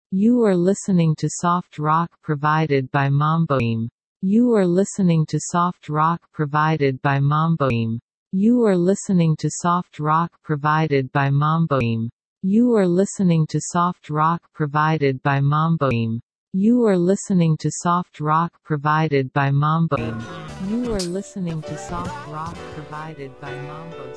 You are listening to soft rock provided by Mamboim. You are listening to soft rock provided by Mamboim. You are listening to soft rock provided by Mamboim. You are listening to soft rock provided by Mamboim. You are listening to soft rock provided by Mamboim. You are listening to soft rock provided by Mambo.